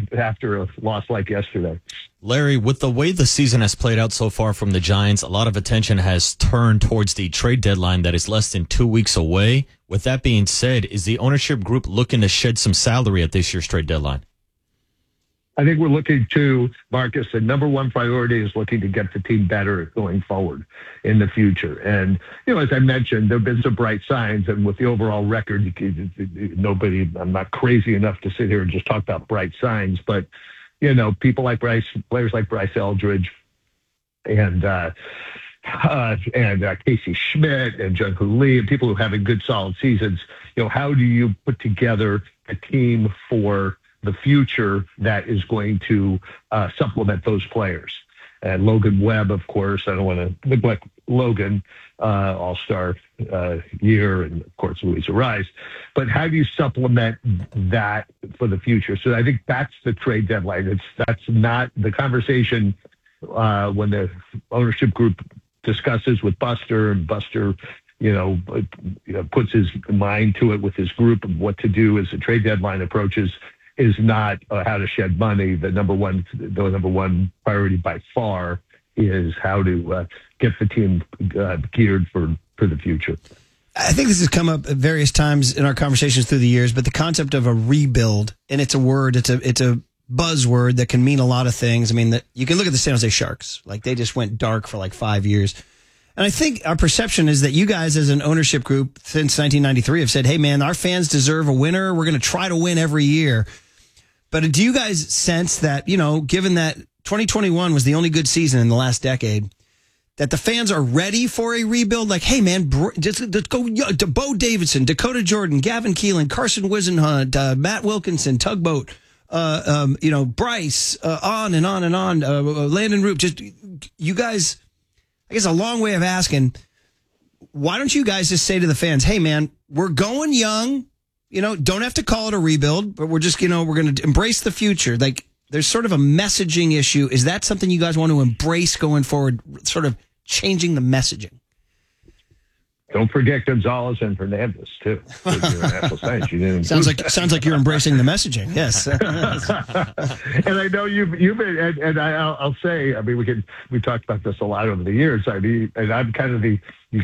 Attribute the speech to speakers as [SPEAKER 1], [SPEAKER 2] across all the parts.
[SPEAKER 1] after a loss like yesterday.
[SPEAKER 2] Larry, with the way the season has played out so far from the Giants, a lot of attention has turned towards the trade deadline that is less than 2 weeks away. With that being said, is the ownership group looking to shed some salary at this year's trade deadline?
[SPEAKER 1] I think we're looking to, Marcus, the number one priority is looking to get the team better going forward in the future. And, as I mentioned, there have been some bright signs. And with the overall record, I'm not crazy enough to sit here and just talk about bright signs. But, people like players like Bryce Eldridge and Casey Schmidt and Jung-Hoo Lee, and people who are having good, solid seasons, how do you put together a team for the future that is going to supplement those players? And Logan Webb, of course, I don't want to neglect Logan, all-star year, and of course Luis Ariz. But how do you supplement that for the future? So I think that's the trade deadline. That's not the conversation when the ownership group discusses with Buster, and Buster puts his mind to it with his group of what to do as the trade deadline approaches, is not how to shed money. The number one priority by far is how to get the team geared for the future.
[SPEAKER 3] I think this has come up at various times in our conversations through the years, but the concept of a rebuild, and it's a word, it's a buzzword that can mean a lot of things. I mean, you can look at the San Jose Sharks. Like, they just went dark for like 5 years. And I think our perception is that you guys as an ownership group since 1993 have said, hey, man, our fans deserve a winner. We're going to try to win every year. But do you guys sense that, given that 2021 was the only good season in the last decade, that the fans are ready for a rebuild? Like, hey, man, just go to Bo Davidson, Dakota Jordan, Gavin Keelan, Carson Wisenhunt, Matt Wilkinson, Tugboat, Bryce, on and on and on, Landon Roop. Just, you guys, I guess a long way of asking, why don't you guys just say to the fans, hey, man, we're going young. Don't have to call it a rebuild, but we're just, we're going to embrace the future. Like, there's sort of a messaging issue. Is that something you guys want to embrace going forward, sort of changing the messaging?
[SPEAKER 1] Don't forget Gonzalez and Fernandez, too.
[SPEAKER 3] Sounds like you're embracing the messaging. Yes.
[SPEAKER 1] And I know you've been, and I'll say, I mean, we talked about this a lot over the years. I mean, and I'm kind of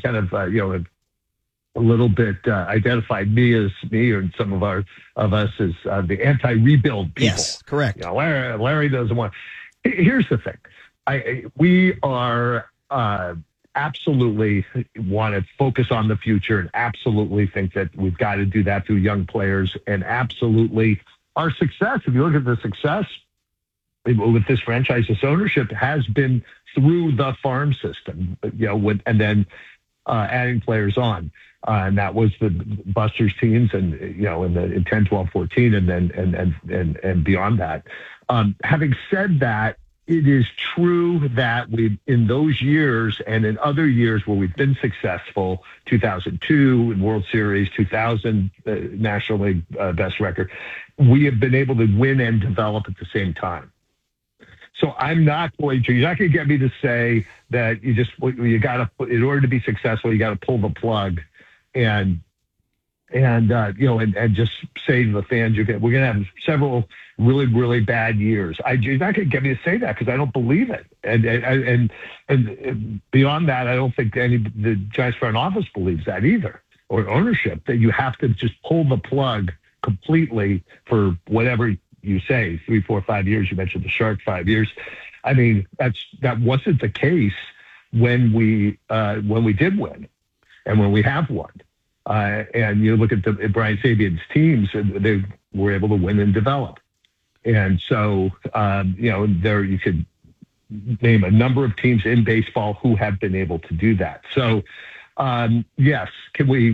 [SPEAKER 1] a little bit identified me and some of us as the anti-rebuild people.
[SPEAKER 3] Yes, correct.
[SPEAKER 1] Larry doesn't want. Here's the thing: we are absolutely want to focus on the future, and absolutely think that we've got to do that through young players, and absolutely our success. If you look at the success with this franchise's ownership, has been through the farm system, and then adding players on. And that was the Buster's teams, and in 10, 12, 14, and then and beyond that. Having said that, it is true that we, in those years and in other years where we've been successful, 2002 in World Series, 2000 National League best record, we have been able to win and develop at the same time. So I'm not going to. You're not going to get me to say that you got to, in order to be successful, you got to pull the plug. And just say to the fans, we're going to have several really, really bad years. You're not going to get me to say that because I don't believe it. And beyond that, I don't think the Giants front office believes that either, or ownership, that you have to just pull the plug completely for whatever you say, 3, 4, 5 years. You mentioned the Shark 5 years. I mean, that wasn't the case when we did win. And when we have won, and you look at Brian Sabian's teams, they were able to win and develop. And so, there you could name a number of teams in baseball who have been able to do that. So, yes, can we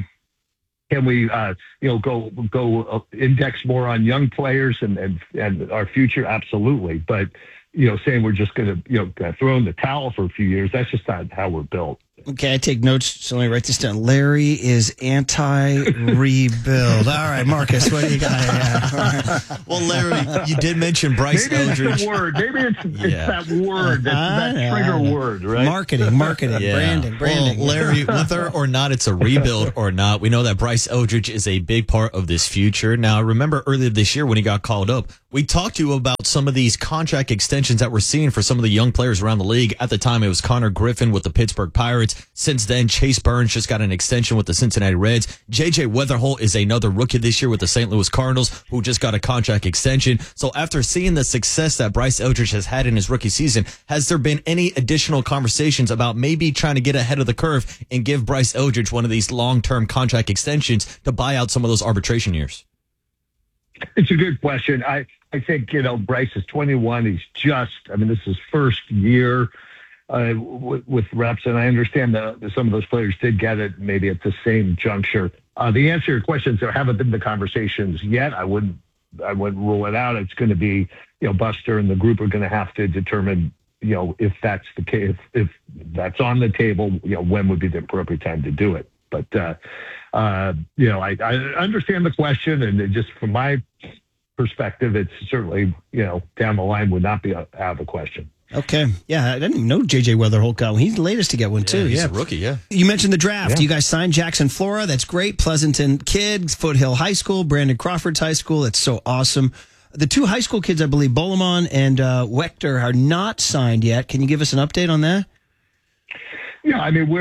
[SPEAKER 1] go index more on young players and our future? Absolutely. But saying we're just going to throw in the towel for a few years, that's just not how we're built.
[SPEAKER 3] Okay, I take notes, so let me write this down. Larry is anti-rebuild. All right, Marcus, what do you got? Yeah.
[SPEAKER 2] Well, Larry, you did mention Bryce
[SPEAKER 1] Maybe
[SPEAKER 2] Eldridge.
[SPEAKER 1] it's the word. Maybe it's that word, that
[SPEAKER 3] I
[SPEAKER 1] trigger
[SPEAKER 3] know.
[SPEAKER 1] word, right?
[SPEAKER 3] Marketing, branding.
[SPEAKER 2] Well, Larry, whether or not it's a rebuild or not, we know that Bryce Eldridge is a big part of this future. Now, I remember earlier this year when he got called up, we talked to you about some of these contract extensions that we're seeing for some of the young players around the league. At the time, it was Connor Griffin with the Pittsburgh Pirates. Since then, Chase Burns just got an extension with the Cincinnati Reds. JJ Weatherholt is another rookie this year with the St. Louis Cardinals who just got a contract extension. So after seeing the success that Bryce Eldridge has had in his rookie season, has there been any additional conversations about maybe trying to get ahead of the curve and give Bryce Eldridge one of these long-term contract extensions to buy out some of those arbitration years?
[SPEAKER 1] It's a good question. I think, Bryce is 21. He's this is his first year with reps, and I understand that some of those players did get it maybe at the same juncture. The answer to your question is there haven't been the conversations yet. I wouldn't rule it out. It's going to be, Buster and the group are going to have to determine, if that's the case, if that's on the table, when would be the appropriate time to do it. But, I understand the question, and just from my perspective, it's certainly, down the line would not be out of the question.
[SPEAKER 3] Okay. Yeah, I didn't even know JJ Weatherholt got one. He's the latest to get one, too.
[SPEAKER 2] He's a rookie, yeah.
[SPEAKER 3] You mentioned the draft.
[SPEAKER 1] Yeah.
[SPEAKER 3] You guys signed Jackson Flora. That's great. Pleasanton Kid, Foothill High School, Brandon Crawford's high school. That's so awesome. The two high school kids, I believe, Bolamon and Wechter, are not signed yet. Can you give us an update on that?
[SPEAKER 1] Yeah, I mean,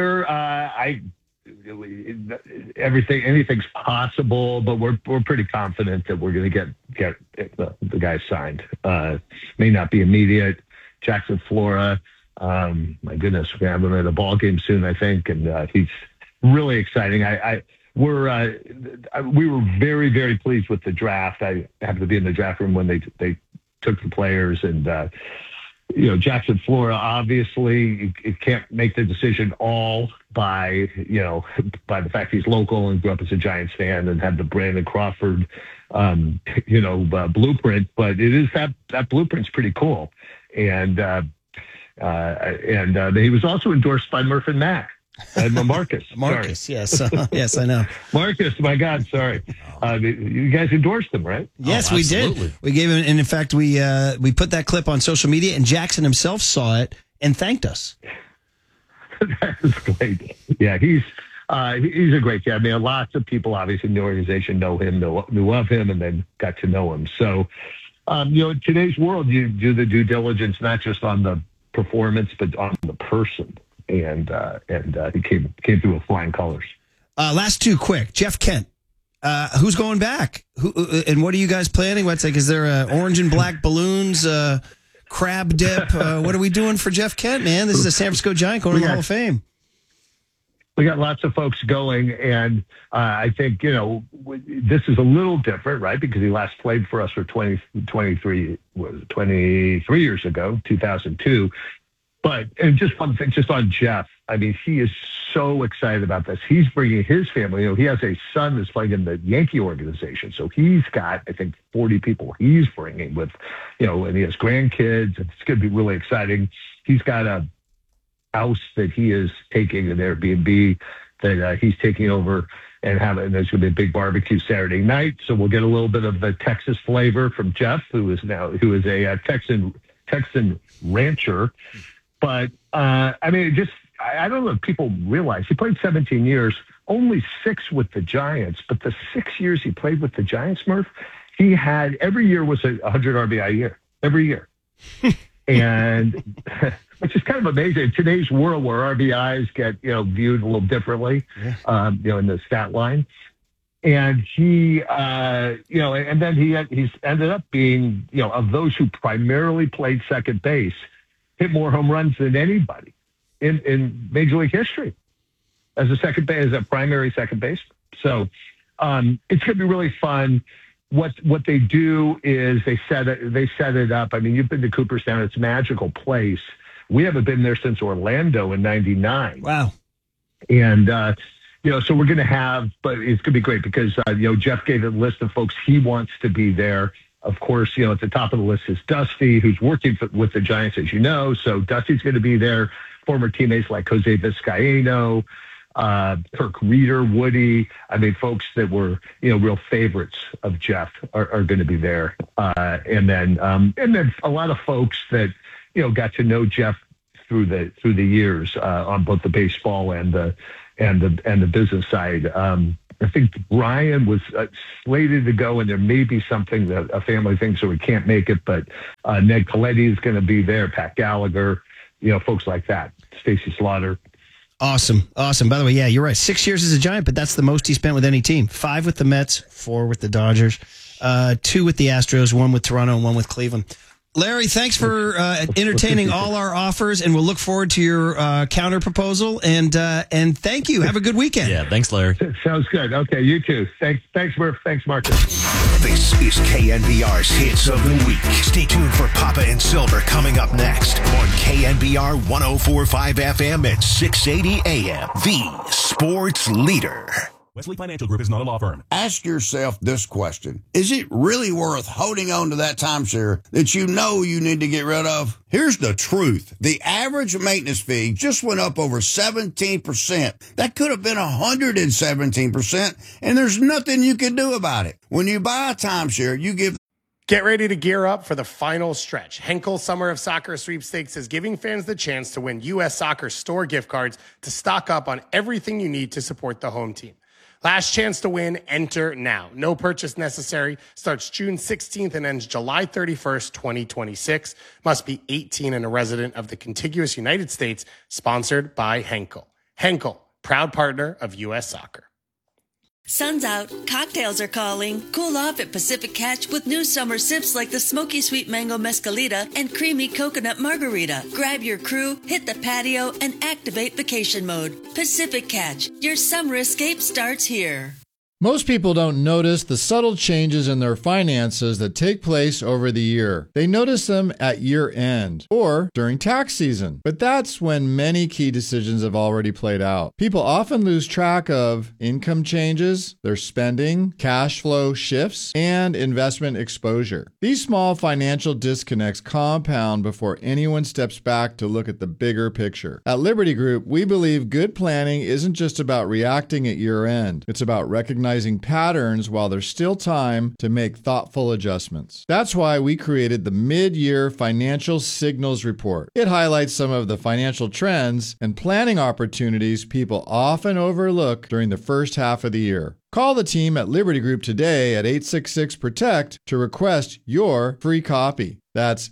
[SPEAKER 1] anything's possible, but we're pretty confident that we're going to get the guy signed. May not be immediate. Jackson Flora, my goodness, we're going to have him at a ball game soon, I think, and he's really exciting. We were very, very pleased with the draft. I happened to be in the draft room when they took the players, and Jackson Flora, obviously, it can't make the decision all by the fact he's local and grew up as a Giants fan and had the Brandon Crawford, blueprint. But it is that blueprint's pretty cool, and he was also endorsed by Murph and Mack. Marcus.
[SPEAKER 3] Marcus, yes. Yes, I know.
[SPEAKER 1] Marcus, my God, sorry. You guys endorsed him, right?
[SPEAKER 3] Yes, we did. We gave him, and in fact, we put that clip on social media, and Jackson himself saw it and thanked us.
[SPEAKER 1] That's great. Yeah, he's a great guy. I mean, lots of people obviously in the organization know him, knew of him, and then got to know him. So, in today's world, you do the due diligence not just on the performance, but on the person. And he came through with flying colors.
[SPEAKER 3] Last two quick. Jeff Kent. Who's going back? And what are you guys planning? Is there orange and black balloons, crab dip? What are we doing for Jeff Kent, man? This is a San Francisco Giant going to the Hall of Fame.
[SPEAKER 1] We got lots of folks going, and I think, this is a little different, right? Because he last played for us for 23 years ago, 2002. And just one thing, just on Jeff, I mean, he is so excited about this. He's bringing his family. He has a son that's playing in the Yankee organization. So he's got, I think, 40 people he's bringing with, and he has grandkids. It's going to be really exciting. He's got a house that he is taking, an Airbnb that he's taking over and there's going to be a big barbecue Saturday night. So we'll get a little bit of the Texas flavor from Jeff, who is a Texan rancher. But, I don't know if people realize he played 17 years, only 6 with the Giants. But the 6 years he played with the Giants, Murph, he had every year was a 100 RBI year, every year. And which is kind of amazing in today's world where RBIs get, viewed a little differently, in the stat line. And he, and then he's ended up being, of those who primarily played second base, hit more home runs than anybody in Major League history as a primary second baseman. So it's going to be really fun. What they do is they set it up. I mean, you've been to Cooperstown; it's a magical place. We haven't been there since Orlando in '99.
[SPEAKER 3] Wow!
[SPEAKER 1] And so we're going to have, but it's going to be great because Jeff gave a list of folks he wants to be there. Of course, at the top of the list is Dusty, who's working with the Giants, as you know. So Dusty's going to be there. Former teammates like Jose Vizcaino, Kirk Reeder, Woody. I mean, folks that were, real favorites of Jeff are going to be there. And then a lot of folks that, got to know Jeff through the years on both the baseball and the business side. I think Brian was slated to go, and there may be something that a family thing, so we can't make it. But Ned Coletti is going to be there, Pat Gallagher, folks like that, Stacy Slaughter.
[SPEAKER 3] Awesome. By the way, yeah, you're right. 6 years as a Giant, but that's the most he spent with any team. 5 with the Mets, 4 with the Dodgers, 2 with the Astros, 1 with Toronto, and 1 with Cleveland. Larry, thanks for entertaining all our offers, and we'll look forward to your counter proposal. And thank you. Have a good weekend.
[SPEAKER 2] Yeah, thanks, Larry.
[SPEAKER 1] Sounds good. Okay, you too. Thanks, Murph. Thanks, Marcus.
[SPEAKER 4] This is KNBR's Hits of the Week. Stay tuned for Papa and Silver coming up next on KNBR 104.5 FM at 680 AM. The sports leader.
[SPEAKER 5] Wesley Financial Group is not a law firm.
[SPEAKER 6] Ask yourself this question. Is it really worth holding on to that timeshare that you know you need to get rid of? Here's the truth. The average maintenance fee just went up over 17%. That could have been 117%, and there's nothing you can do about it. When you buy a timeshare, you give...
[SPEAKER 7] Get ready to gear up for the final stretch. Henkel Summer of Soccer Sweepstakes is giving fans the chance to win U.S. Soccer store gift cards to stock up on everything you need to support the home team. Last chance to win, enter now. No purchase necessary. Starts June 16th and ends July 31st, 2026. Must be 18 and a resident of the contiguous United States. Sponsored by Henkel. Henkel, proud partner of U.S. Soccer.
[SPEAKER 8] Sun's out, cocktails are calling. Cool off at Pacific Catch with new summer sips like the smoky sweet mango mezcalita and creamy coconut margarita. Grab your crew, hit the patio, and activate vacation mode. Pacific Catch, your summer escape starts here.
[SPEAKER 9] Most people don't notice the subtle changes in their finances that take place over the year. They notice them at year end or during tax season. But that's when many key decisions have already played out. People often lose track of income changes, their spending, cash flow shifts, and investment exposure. These small financial disconnects compound before anyone steps back to look at the bigger picture. At Liberty Group, we believe good planning isn't just about reacting at year end. It's about recognizing patterns while there's still time to make thoughtful adjustments. That's why we created the Mid-Year Financial Signals Report. It highlights some of the financial trends and planning opportunities people often overlook during the first half of the year. Call the team at Liberty Group today at 866-PROTECT to request your free copy. That's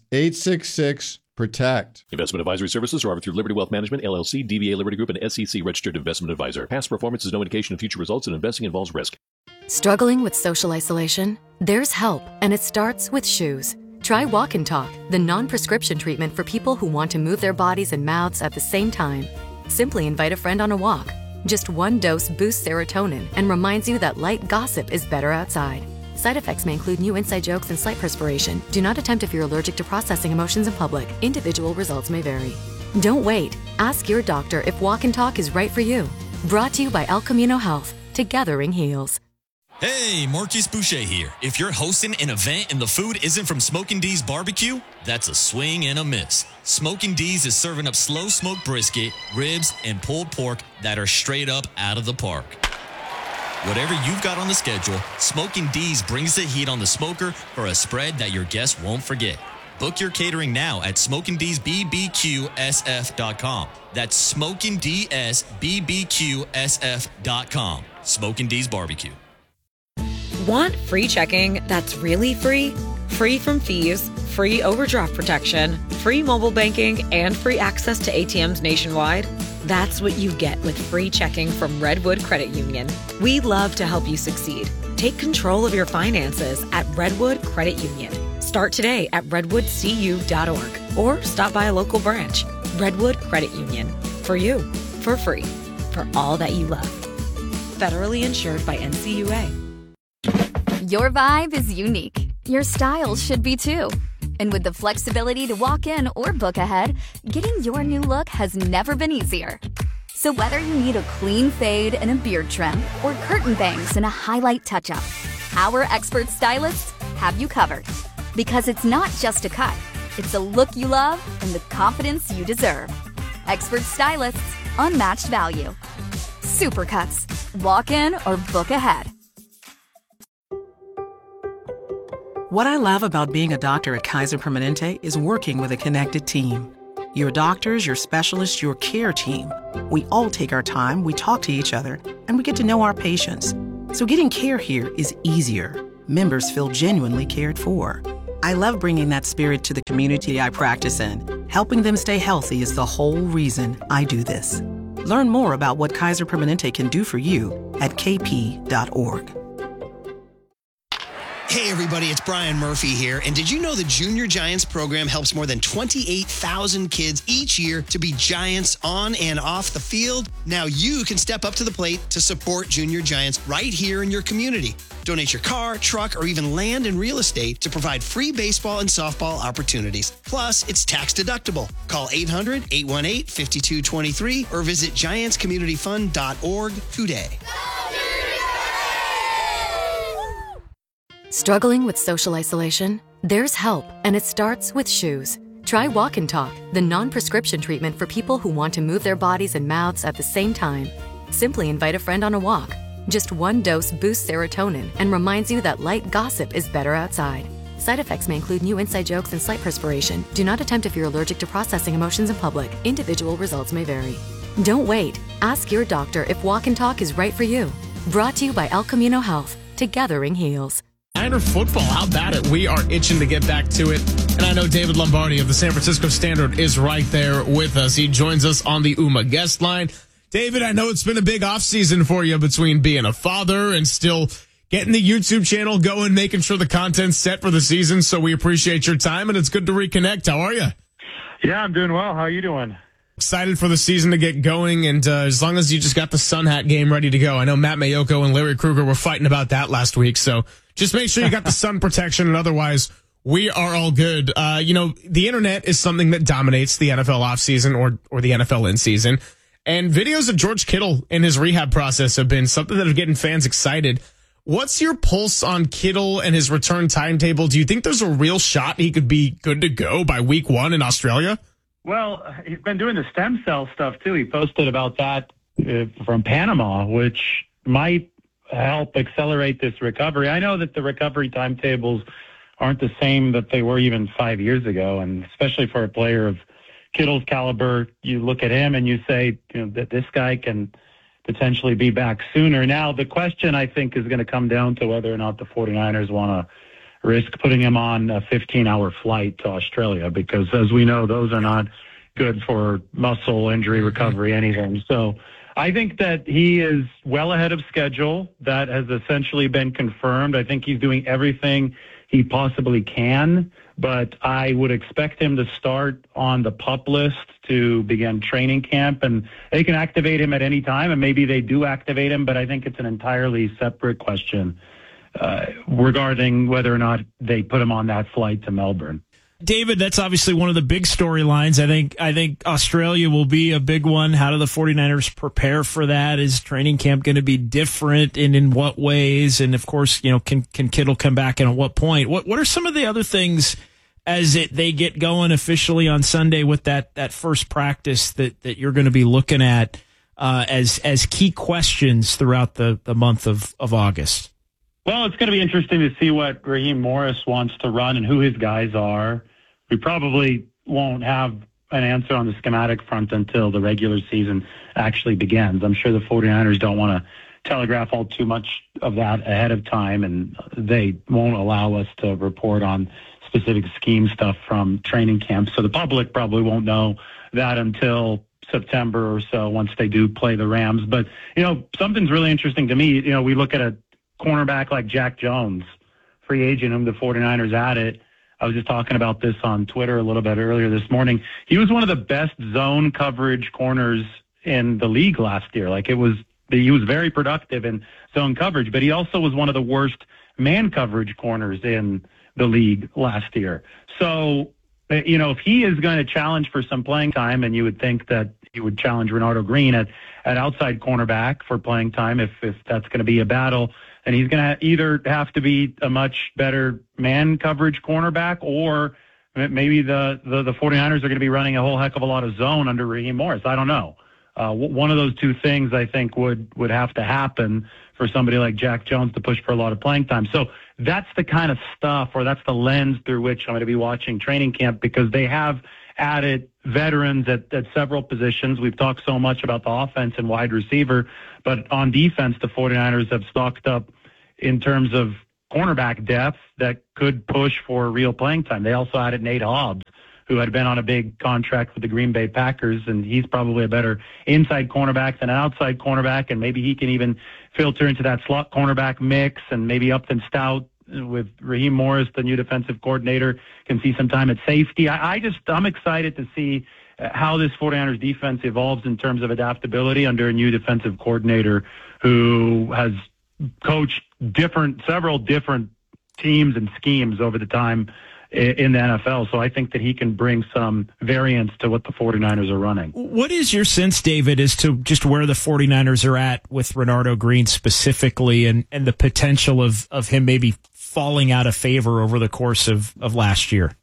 [SPEAKER 9] 866-PROTECT.
[SPEAKER 5] Investment advisory services are offered through Liberty Wealth Management, LLC, DBA Liberty Group, and SEC Registered Investment Advisor. Past performance is no indication of future results, and investing involves risk.
[SPEAKER 10] Struggling with social isolation? There's help, and it starts with shoes. Try Walk and Talk, the non-prescription treatment for people who want to move their bodies and mouths at the same time. Simply invite a friend on a walk. Just one dose boosts serotonin and reminds you that light gossip is better outside. Side effects may include new inside jokes and slight perspiration. Do not attempt if you're allergic to processing emotions in public. Individual results may vary. Don't wait. Ask your doctor if Walk and Talk is right for you. Brought to you by El Camino Health. Togethering heals.
[SPEAKER 11] Hey, Marcus Boucher here. If you're hosting an event and the food isn't from Smokin' D's Barbecue, that's a swing and a miss. Smokin' D's is serving up slow smoked brisket, ribs, and pulled pork that are straight up out of the park. Whatever you've got on the schedule, Smokin' D's brings the heat on the smoker for a spread that your guests won't forget. Book your catering now at SmokingD'sBBQSF.com. That's SmokingD'sBBQSF.com. Smokin' D's Barbecue.
[SPEAKER 12] Want free checking that's really free? Free from fees, free overdraft protection, free mobile banking, and free access to ATMs nationwide? That's what you get with free checking from Redwood Credit Union. We love to help you succeed. Take control of your finances at Redwood Credit Union. Start today at redwoodcu.org or stop by a local branch. Redwood Credit Union. For you, for free, for all that you love. Federally insured by NCUA.
[SPEAKER 13] Your vibe is unique. Your style should be too. And with the flexibility to walk in or book ahead, getting your new look has never been easier. So whether you need a clean fade and a beard trim or curtain bangs and a highlight touch-up, our expert stylists have you covered. Because it's not just a cut. It's a look you love and the confidence you deserve. Expert stylists, unmatched value. Supercuts. Walk in or book ahead.
[SPEAKER 14] What I love about being a doctor at Kaiser Permanente is working with a connected team. Your doctors, your specialists, your care team. We all take our time, we talk to each other, and we get to know our patients. So getting care here is easier. Members feel genuinely cared for. I love bringing that spirit to the community I practice in. Helping them stay healthy is the whole reason I do this. Learn more about what Kaiser Permanente can do for you at kp.org.
[SPEAKER 15] Hey everybody, it's Brian Murphy here. And did you know the Junior Giants program helps more than 28,000 kids each year to be giants on and off the field? Now you can step up to the plate to support Junior Giants right here in your community. Donate your car, truck, or even land and real estate to provide free baseball and softball opportunities. Plus, it's tax deductible. Call 800-818-5223 or visit giantscommunityfund.org today.
[SPEAKER 10] Struggling with social isolation? There's help, and it starts with shoes. Try Walk and Talk, the non-prescription treatment for people who want to move their bodies and mouths at the same time. Simply invite a friend on a walk. Just one dose boosts serotonin and reminds you that light gossip is better outside. Side effects may include new inside jokes and slight perspiration. Do not attempt if you're allergic to processing emotions in public. Individual results may vary. Don't wait. Ask your doctor if Walk and Talk is right for you. Brought to you by El Camino Health. Together heals.
[SPEAKER 16] Niner football, how about it? We are itching to get back to it. And I know David Lombardi of the San Francisco Standard is right there with us. He joins us on the UMA guest line. David, I know it's been a big offseason for you between being a father and still getting the YouTube channel going, making sure the content's set for the season. So we appreciate your time, and it's good to reconnect. How are you?
[SPEAKER 17] Yeah, I'm doing well. How are you doing?
[SPEAKER 16] Excited for the season to get going, and as long as you just got the Sun Hat game ready to go. I know Matt Mayoko and Larry Krueger were fighting about that last week, so just make sure you got the sun protection, and otherwise we are all good. The internet is something that dominates the NFL offseason or the NFL in season, and videos of George Kittle and his rehab process have been something that are getting fans excited. What's your pulse on Kittle and his return timetable? Do you think there's a real shot he could be good to go by week 1 in Australia?
[SPEAKER 17] Well, he's been doing the stem cell stuff, too. He posted about that from Panama, which might help accelerate this recovery. I know that the recovery timetables aren't the same that they were even 5 years ago, and especially for a player of Kittle's caliber, you look at him and you say, that this guy can potentially be back sooner. Now, the question, I think, is going to come down to whether or not the 49ers want to risk putting him on a 15-hour flight to Australia, because as we know, those are not good for muscle injury recovery, anything. So I think that he is well ahead of schedule. That has essentially been confirmed. I think he's doing everything he possibly can, but I would expect him to start on the PUP list to begin training camp, and they can activate him at any time, and maybe they do activate him, but I think it's an entirely separate question regarding whether or not they put him on that flight to Melbourne.
[SPEAKER 16] David, that's obviously one of the big storylines. I think Australia will be a big one. How do the 49ers prepare for that? Is training camp going to be different, and in what ways? And of course, can Kittle come back, and at what point? What are some of the other things as they get going officially on Sunday with that first practice that you're going to be looking at as key questions throughout the month of August?
[SPEAKER 17] Well, it's going to be interesting to see what Raheem Morris wants to run and who his guys are. We probably won't have an answer on the schematic front until the regular season actually begins. I'm sure the 49ers don't want to telegraph all too much of that ahead of time, and they won't allow us to report on specific scheme stuff from training camp. So the public probably won't know that until September or so once they do play the Rams. But, something's really interesting to me. We look at a cornerback like Jack Jones, free agent, whom the 49ers added. I was just talking about this on Twitter a little bit earlier this morning. He was one of the best zone coverage corners in the league last year. He was very productive in zone coverage, but he also was one of the worst man coverage corners in the league last year. So, if he is going to challenge for some playing time, and you would think that he would challenge Renardo Green at outside cornerback for playing time if that's going to be a battle, And he's going to either have to be a much better man coverage cornerback, or maybe the 49ers are going to be running a whole heck of a lot of zone under Raheem Morris. I don't know. One of those two things I think would have to happen for somebody like Jack Jones to push for a lot of playing time. So that's the kind of stuff, or that's the lens through which I'm going to be watching training camp, because they have added veterans at several positions. We've talked so much about the offense and wide receiver, but on defense, the 49ers have stocked up in terms of cornerback depth that could push for real playing time. They also added Nate Hobbs, who had been on a big contract with the Green Bay Packers, and he's probably a better inside cornerback than an outside cornerback, and maybe he can even filter into that slot cornerback mix, and maybe Upton Stout with Raheem Morris, the new defensive coordinator, can see some time at safety. I'm excited to see how this 49ers defense evolves in terms of adaptability under a new defensive coordinator who has coached several different teams and schemes over the time in the NFL. So I think that he can bring some variance to what the 49ers are running.
[SPEAKER 18] What is your sense, David, as to just where the 49ers are at with Renardo Green specifically, and the potential of him maybe falling out of favor over the course of last year?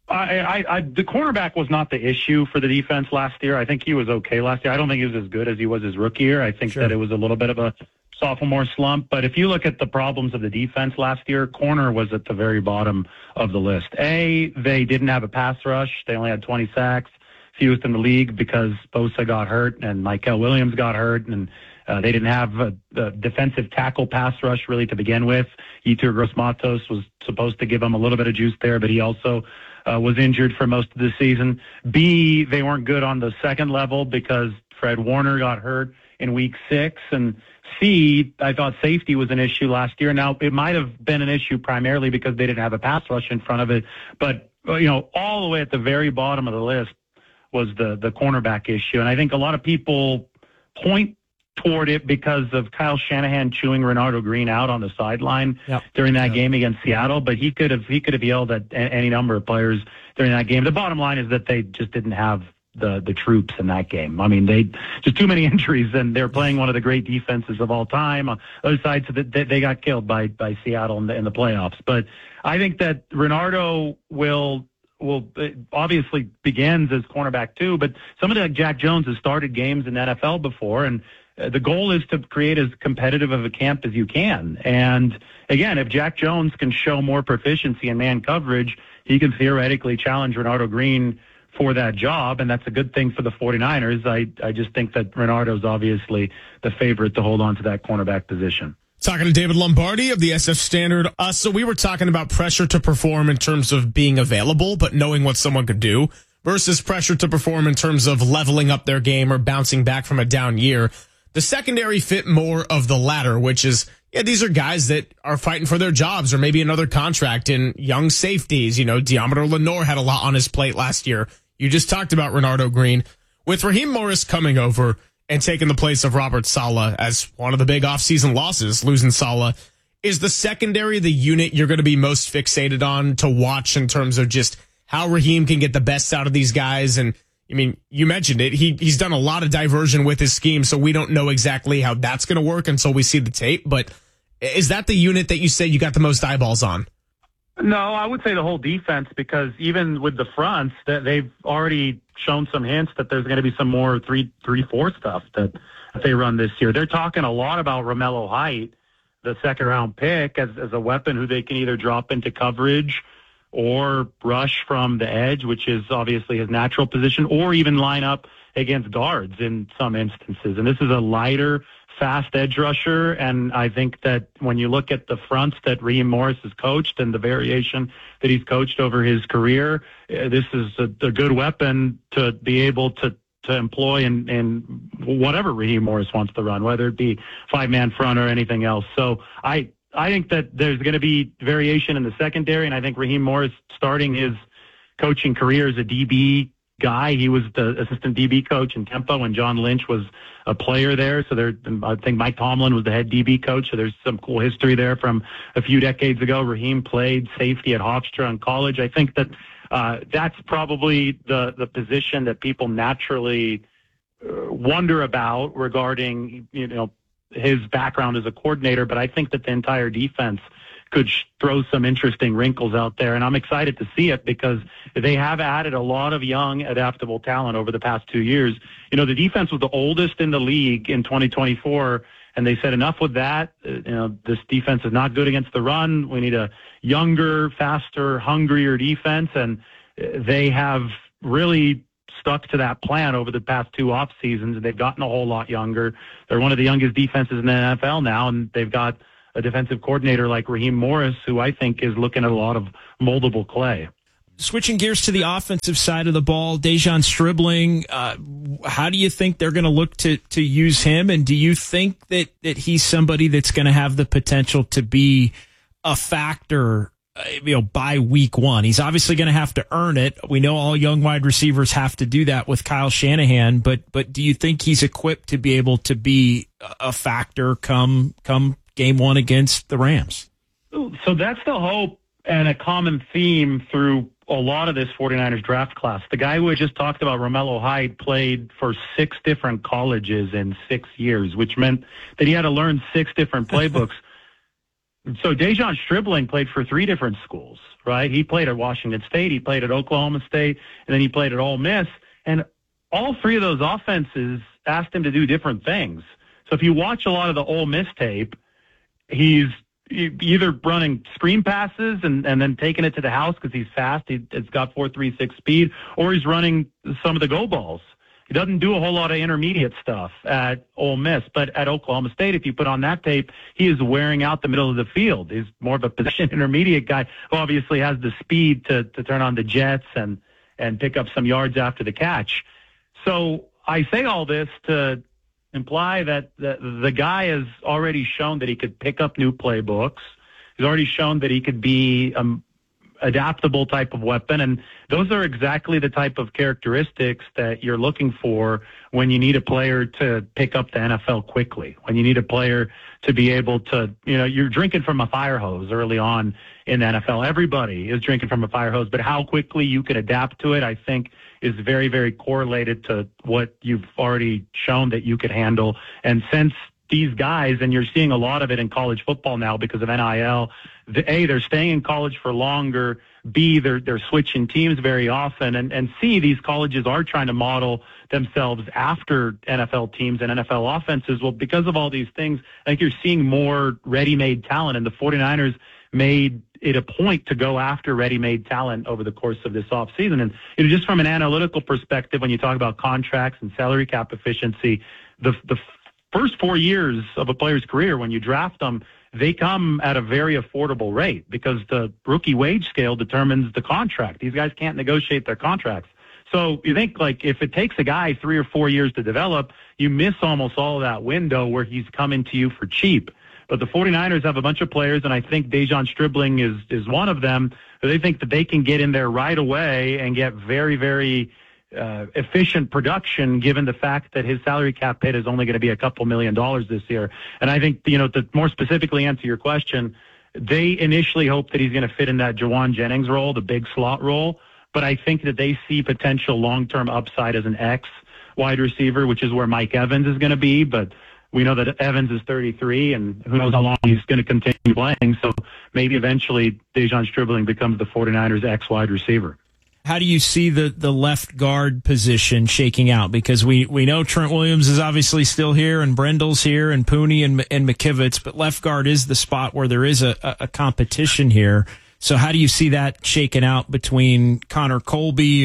[SPEAKER 17] The cornerback was not the issue for the defense last year. I think he was okay last year. I don't think he was as good as he was his rookie year. I think that it was a little bit of a sophomore slump. But if you look at the problems of the defense last year, corner was at the very bottom of the list. They didn't have a pass rush. They only had 20 sacks, fewest in the league, because Bosa got hurt and Michael Williams got hurt, and they didn't have the defensive tackle pass rush really to begin with. Yetur Gross-Matos was supposed to give them a little bit of juice there, but he also was injured for most of the season. B, they weren't good on the second level because Fred Warner got hurt in week 6. And C, I thought safety was an issue last year. Now, it might have been an issue primarily because they didn't have a pass rush in front of it. But, all the way at the very bottom of the list was the cornerback issue. And I think a lot of people point toward it because of Kyle Shanahan chewing Renardo Green out on the sideline during that game against Seattle. But he could have yelled at any number of players during that game. The bottom line is that they just didn't have the troops in that game. I mean, they just too many injuries, and they're playing one of the great defenses of all time. On the other side, so that they got killed by Seattle in the playoffs. But I think that Renardo will obviously begins as cornerback too, but somebody like Jack Jones has started games in the NFL before, and the goal is to create as competitive of a camp as you can. And again, if Jack Jones can show more proficiency in man coverage, he can theoretically challenge Renardo Green for that job, and that's a good thing for the 49ers. I just think that Renardo's obviously the favorite to hold on to that cornerback position.
[SPEAKER 16] Talking to David Lombardi of the SF Standard. So we were talking about pressure to perform in terms of being available, but knowing what someone could do, versus pressure to perform in terms of leveling up their game or bouncing back from a down year. The secondary fit more of the latter, which is, these are guys that are fighting for their jobs or maybe another contract, in young safeties. Deommodore Lenoir had a lot on his plate last year. You just talked about Renardo Green. With Raheem Morris coming over and taking the place of Robert Saleh as one of the big offseason losses, losing Saleh, is the secondary the unit you're going to be most fixated on to watch in terms of just how Raheem can get the best out of these guys? And I mean, you mentioned it. He's done a lot of diversion with his scheme, so we don't know exactly how that's going to work until we see the tape. But is that the unit that you say you got the most eyeballs on?
[SPEAKER 17] No, I would say the whole defense, because even with the fronts, that they've already shown some hints that there's going to be some more 3-4 stuff that they run this year. They're talking a lot about Romello Height, the second-round pick, as a weapon who they can either drop into coverage or rush from the edge, which is obviously his natural position, or even line up against guards in some instances. And this is a lighter, fast edge rusher, and I think that when you look at the fronts that Raheem Morris has coached and the variation that he's coached over his career, this is a good weapon to be able to employ in whatever Raheem Morris wants to run, whether it be five-man front or anything else. So I think that there's going to be variation in the secondary, and I think Raheem Morris, starting his coaching career as a DB guy, he was the assistant DB coach in Tampa when John Lynch was a player there. So I think Mike Tomlin was the head DB coach. So there's some cool history there from a few decades ago. Raheem played safety at Hofstra in college. I think that that's probably the position that people naturally wonder about regarding, his background as a coordinator, but I think that the entire defense could throw some interesting wrinkles out there. And I'm excited to see it because they have added a lot of young, adaptable talent over the past 2 years. You know, the defense was the oldest in the league in 2024, and they said enough with that. This defense is not good against the run. We need a younger, faster, hungrier defense, and they have really stuck to that plan over the past 2 off seasons, and they've gotten a whole lot younger. They're one of the youngest defenses in the NFL now, and they've got a defensive coordinator like Raheem Morris, who I think is looking at a lot of moldable clay.
[SPEAKER 18] Switching gears to the offensive side of the ball, Dejan Stribling, how do you think they're going to look to use him? And do you think that he's somebody that's going to have the potential to be a factor, by week 1? He's obviously going to have to earn it. We know all young wide receivers have to do that with Kyle Shanahan, but do you think he's equipped to be able to be a factor come game 1 against the Rams?
[SPEAKER 17] So that's the hope and a common theme through a lot of this 49ers draft class. The guy who I just talked about, Romello Hyde, played for 6 different colleges in 6 years, which meant that he had to learn 6 different playbooks. So Dejan Stribling played for 3 different schools, right? He played at Washington State, he played at Oklahoma State, and then he played at Ole Miss. And all 3 of those offenses asked him to do different things. So if you watch a lot of the Ole Miss tape, he's either running screen passes and then taking it to the house because he's fast. It's got 4.36 speed, or he's running some of the go balls. He doesn't do a whole lot of intermediate stuff at Ole Miss, but at Oklahoma State, if you put on that tape, he is wearing out the middle of the field. He's more of a position intermediate guy who obviously has the speed to turn on the jets and pick up some yards after the catch. So I say all this to imply that the guy has already shown that he could pick up new playbooks. He's already shown that he could be adaptable type of weapon, and those are exactly the type of characteristics that you're looking for when you need a player to pick up the NFL quickly, when you need a player to be able to, you're drinking from a fire hose early on in the NFL. Everybody is drinking from a fire hose, but how quickly you can adapt to it, I think, is very, very correlated to what you've already shown that you could handle. And since these guys, and you're seeing a lot of it in college football now because of NIL, they're staying in college for longer, B, they're switching teams very often, and C, these colleges are trying to model themselves after NFL teams and NFL offenses. Well, because of all these things, I think you're seeing more ready-made talent, and the 49ers made it a point to go after ready-made talent over the course of this offseason. And just from an analytical perspective, when you talk about contracts and salary cap efficiency, the first 4 years of a player's career, when you draft them, they come at a very affordable rate because the rookie wage scale determines the contract. These guys can't negotiate their contracts. So you think, like, if it takes a guy 3 or 4 years to develop, you miss almost all of that window where he's coming to you for cheap. But the 49ers have a bunch of players, and I think Dejan Stribling is one of them. They think that they can get in there right away and get very, very efficient production, given the fact that his salary cap hit is only going to be a couple $1 million this year. And I think, to more specifically answer your question, they initially hope that he's going to fit in that Jawan Jennings role, the big slot role. But I think that they see potential long-term upside as an X wide receiver, which is where Mike Evans is going to be. But we know that Evans is 33, and who knows how long he's going to continue playing. So maybe eventually Dejan Stribling becomes the 49ers' X wide receiver.
[SPEAKER 18] How do you see the left guard position shaking out? Because we know Trent Williams is obviously still here, and Brendel's here, and Pooney and McKivitz, but left guard is the spot where there is a competition here. So how do you see that shaken out between Connor Colby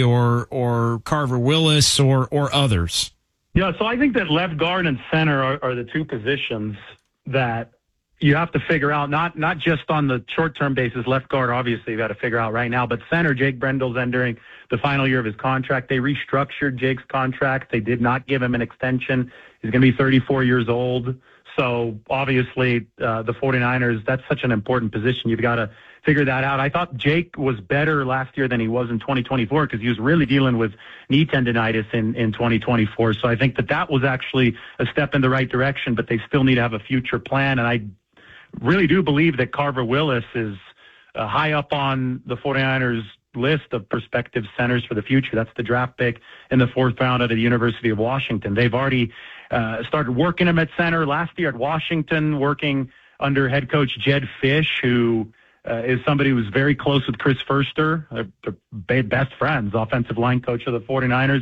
[SPEAKER 18] or Carver Willis or others?
[SPEAKER 17] Yeah, so I think that left guard and center are the 2 positions that you have to figure out, not just on the short-term basis. Left guard, obviously, you got to figure out right now. But center, Jake Brendel's entering the final year of his contract. They restructured Jake's contract. They did not give him an extension. He's going to be 34 years old. So, obviously, the 49ers, that's such an important position. You've got to figure that out. I thought Jake was better last year than he was in 2024 because he was really dealing with knee tendonitis in 2024. So I think that was actually a step in the right direction, but they still need to have a future plan. And I really do believe that Carver Willis is high up on the 49ers list of prospective centers for the future. That's the draft pick in the 4th round out of the University of Washington. They've already started working him at center last year at Washington, working under head coach Jed Fish, who is somebody who's very close with Chris Furster. They're best friends, offensive line coach of the 49ers.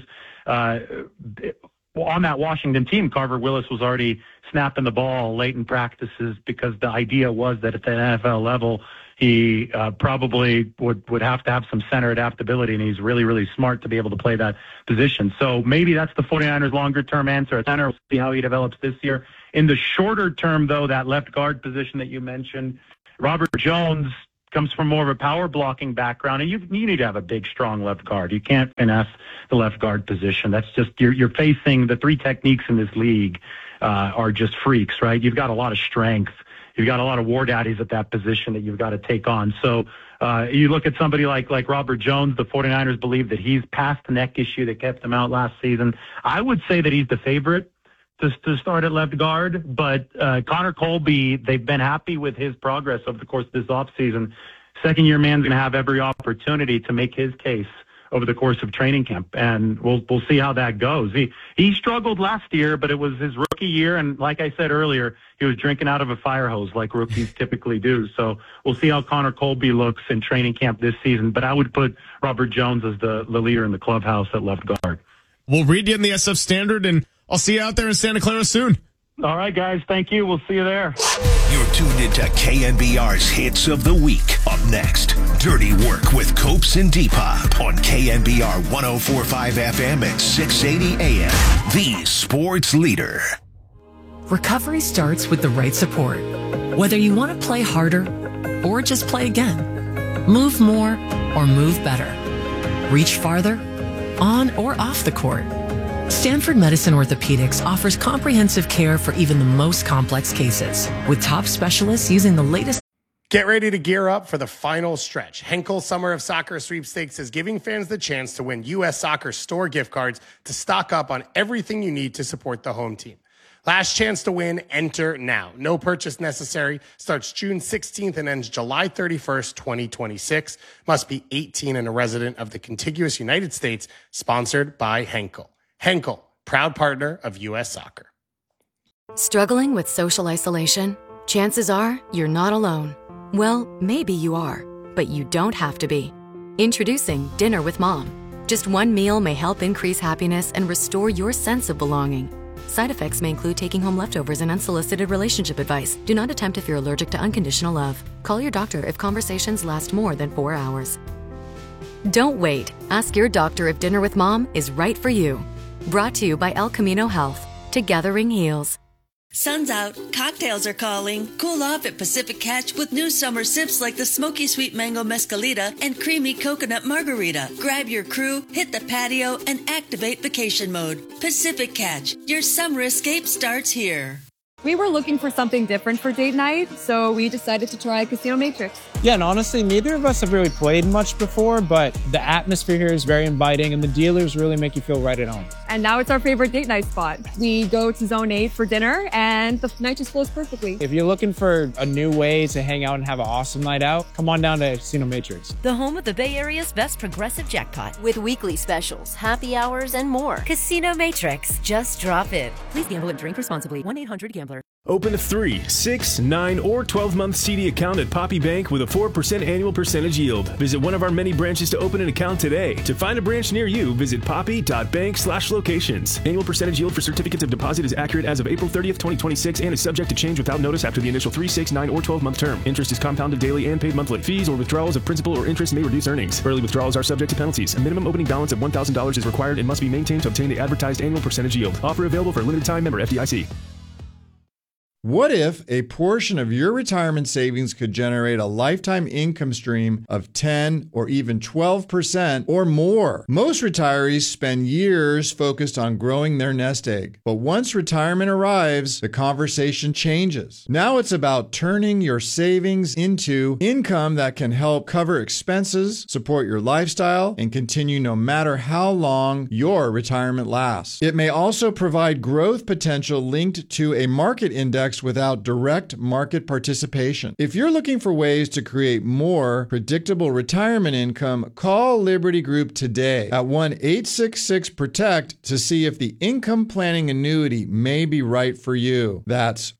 [SPEAKER 17] On that Washington team, Carver Willis was already snapping the ball late in practices because the idea was that at the NFL level, he probably would have to have some center adaptability, and he's really, really smart to be able to play that position. So maybe that's the 49ers' longer-term answer at center. We'll see how he develops this year. In the shorter term, though, that left guard position that you mentioned, Robert Jones comes from more of a power blocking background, and you need to have a big, strong left guard. You can't finesse the left guard position. That's just you're facing the three techniques in this league are just freaks, right? You've got a lot of strength. You've got a lot of war daddies at that position that you've got to take on. So you look at somebody like Robert Jones, the 49ers believe that he's past the neck issue that kept him out last season. I would say that he's the favorite to start at left guard, but Connor Colby, they've been happy with his progress over the course of this offseason. Second-year man's going to have every opportunity to make his case over the course of training camp, and we'll see how that goes. He struggled last year, but it was his rookie year, and like I said earlier, he was drinking out of a fire hose like rookies typically do. So we'll see how Connor Colby looks in training camp this season, but I would put Robert Jones as the leader in the clubhouse at left guard.
[SPEAKER 16] We'll read you in the SF Standard, and I'll see you out there in Santa Clara soon.
[SPEAKER 17] All right, guys. Thank you. We'll see you there.
[SPEAKER 4] You're tuned into KNBR's Hits of the Week. Up next, Dirty Work with Copes and Depop on KNBR 104.5 FM at 680 AM. The sports leader.
[SPEAKER 14] Recovery starts with the right support. Whether you want to play harder or just play again, move more or move better, reach farther, on or off the court. Stanford Medicine Orthopedics offers comprehensive care for even the most complex cases, with top specialists using the latest.
[SPEAKER 7] Get ready to gear up for the final stretch. Henkel Summer of Soccer Sweepstakes is giving fans the chance to win U.S. Soccer store gift cards to stock up on everything you need to support the home team. Last chance to win, enter now. No purchase necessary. Starts June 16th and ends July 31st, 2026. Must be 18 and a resident of the contiguous United States. Sponsored by Henkel. Henkel, proud partner of U.S. Soccer.
[SPEAKER 10] Struggling with social isolation? Chances are you're not alone. Well, maybe you are, but you don't have to be. Introducing Dinner with Mom. Just one meal may help increase happiness and restore your sense of belonging. Side effects may include taking home leftovers and unsolicited relationship advice. Do not attempt if you're allergic to unconditional love. Call your doctor if conversations last more than 4 hours. Don't wait. Ask your doctor if Dinner with Mom is right for you. Brought to you by El Camino Health. Together heals.
[SPEAKER 8] Sun's out, cocktails are calling. Cool off at Pacific Catch with new summer sips like the Smoky Sweet Mango Mescalita and Creamy Coconut Margarita. Grab your crew, hit the patio, and activate vacation mode. Pacific Catch, your summer escape starts here.
[SPEAKER 19] We were looking for something different for date night, so we decided to try Casino Matrix.
[SPEAKER 20] Yeah, and honestly, neither of us have really played much before, but the atmosphere here is very inviting, and the dealers really make you feel right at home.
[SPEAKER 19] And now it's our favorite date night spot. We go to Zone 8 for dinner, and the night just flows perfectly.
[SPEAKER 20] If you're looking for a new way to hang out and have an awesome night out, come on down to Casino Matrix.
[SPEAKER 21] The home of the Bay Area's best progressive jackpot. With weekly specials, happy hours, and more. Casino Matrix. Just drop in. Please gamble and drink responsibly. 1-800-GAMBLER.
[SPEAKER 22] Open a 3, 6, 9, or 12-month CD account at Poppy Bank with a 4% annual percentage yield. Visit one of our many branches to open an account today. To find a branch near you, visit poppy.bank/locations. Annual percentage yield for certificates of deposit is accurate as of April 30th, 2026 and is subject to change without notice after the initial 3, 6, 9, or 12-month term. Interest is compounded daily and paid monthly. Fees or withdrawals of principal or interest may reduce earnings. Early withdrawals are subject to penalties. A minimum opening balance of $1,000 is required and must be maintained to obtain the advertised annual percentage yield. Offer available for a limited time. Member FDIC.
[SPEAKER 9] What if a portion of your retirement savings could generate a lifetime income stream of 10 or even 12% or more? Most retirees spend years focused on growing their nest egg. But once retirement arrives, the conversation changes. Now it's about turning your savings into income that can help cover expenses, support your lifestyle, and continue no matter how long your retirement lasts. It may also provide growth potential linked to a market index products without direct market participation. If you're looking for ways to create more predictable retirement income, call Liberty Group today at 1-866-PROTECT to see if the income planning annuity may be right for you. That's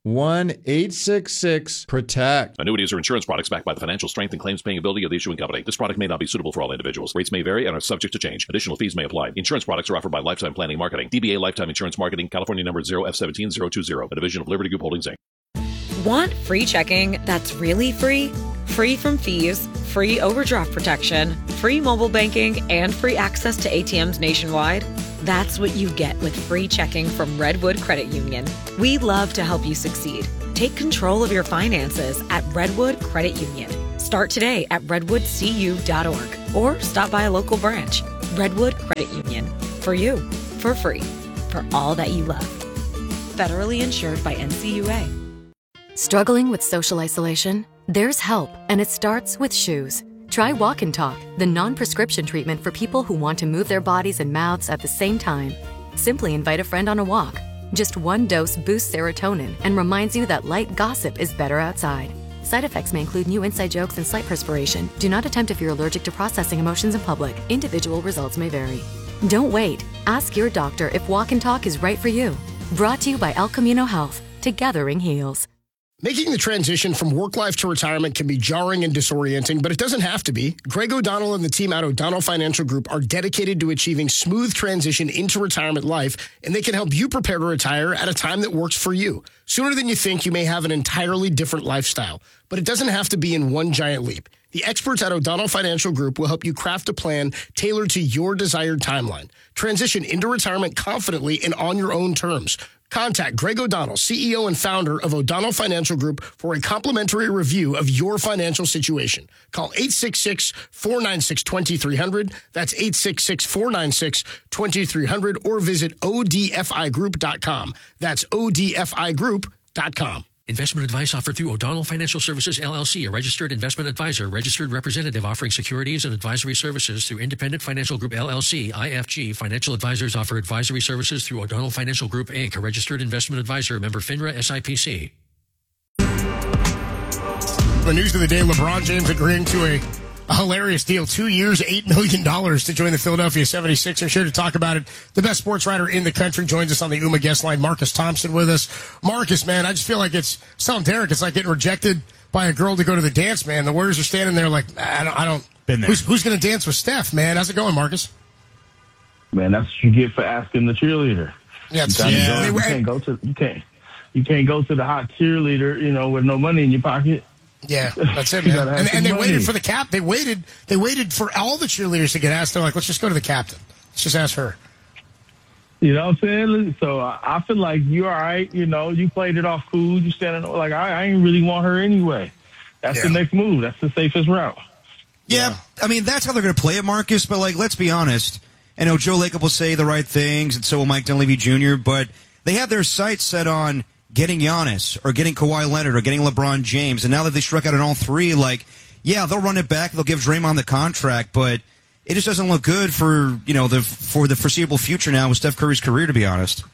[SPEAKER 9] 1-866-PROTECT.
[SPEAKER 5] Annuities are insurance products backed by the financial strength and claims paying ability of the issuing company. This product may not be suitable for all individuals. Rates may vary and are subject to change. Additional fees may apply. Insurance products are offered by Lifetime Planning Marketing. DBA Lifetime Insurance Marketing, California number 0F17020, a division of Liberty Group Holdings, Inc.
[SPEAKER 12] Want free checking that's really free? Free from fees, free overdraft protection, free mobile banking, and free access to ATMs nationwide? That's what you get with free checking from Redwood Credit Union. We love to help you succeed. Take control of your finances at Redwood Credit Union. Start today at redwoodcu.org or stop by a local branch. Redwood Credit Union. For you, for free, for all that you love. Federally insured by NCUA.
[SPEAKER 10] Struggling with social isolation? There's help, and it starts with shoes. Try Walk and Talk, the non-prescription treatment for people who want to move their bodies and mouths at the same time. Simply invite a friend on a walk. Just one dose boosts serotonin and reminds you that light gossip is better outside. Side effects may include new inside jokes and slight perspiration. Do not attempt if you're allergic to processing emotions in public. Individual results may vary. Don't wait. Ask your doctor if Walk and Talk is right for you. Brought to you by El Camino Health. Together heals.
[SPEAKER 7] Making the transition from work life to retirement can be jarring and disorienting, but it doesn't have to be. Greg O'Donnell and the team at O'Donnell Financial Group are dedicated to achieving smooth transition into retirement life, and they can help you prepare to retire at a time that works for you. Sooner than you think, you may have an entirely different lifestyle, but it doesn't have to be in one giant leap. The experts at O'Donnell Financial Group will help you craft a plan tailored to your desired timeline. Transition into retirement confidently and on your own terms. Contact Greg O'Donnell, CEO and founder of O'Donnell Financial Group, for a complimentary review of your financial situation. Call 866-496-2300. That's 866-496-2300, or visit odfigroup.com. That's odfigroup.com.
[SPEAKER 2] Investment advice offered through O'Donnell Financial Services, LLC, a registered investment advisor, registered representative offering securities and advisory services through Independent Financial Group, LLC, IFG. Financial advisors offer advisory services through O'Donnell Financial Group, Inc., a registered investment advisor, member FINRA, SIPC.
[SPEAKER 7] The news of the day, LeBron James agreeing to a hilarious deal, 2 years, $8 million to join the Philadelphia 76ers. Here to talk about it, the best sports writer in the country joins us on the UMA guest line, Marcus Thompson with us. Marcus, man, I just feel like it's telling Derek it's like getting rejected by a girl to go to the dance, man. The Warriors are standing there like, I don't.
[SPEAKER 3] Been there.
[SPEAKER 7] Who's going to dance with Steph, man? How's it going, Marcus?
[SPEAKER 3] Man, that's what you get for asking the cheerleader.
[SPEAKER 7] Yeah,
[SPEAKER 3] you can't go to the hot cheerleader, with no money in your pocket.
[SPEAKER 7] Yeah, that's it, man. And they waited for the cap. They waited for all the cheerleaders to get asked. They're like, let's just go to the captain. Let's just ask her.
[SPEAKER 3] You know what I'm saying? So I feel like you're all right. You played it off cool. You standing like, I ain't really want her anyway. That's the next move. That's the safest route.
[SPEAKER 23] Yeah, I mean, that's how they're going to play it, Marcus. But, let's be honest. I know Joe Lacob will say the right things, and so will Mike Dunleavy Jr., but they have their sights set on getting Giannis or getting Kawhi Leonard or getting LeBron James. And now that they struck out on all three, they'll run it back. They'll give Draymond the contract, but it just doesn't look good for the foreseeable future now with Steph Curry's career, to be honest.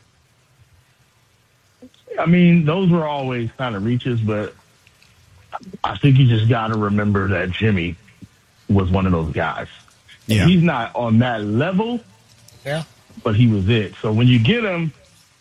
[SPEAKER 3] I mean, those were always kind of reaches, but I think you just got to remember that Jimmy was one of those guys.
[SPEAKER 23] Yeah.
[SPEAKER 3] He's not on that level, but he was it. So when you get him,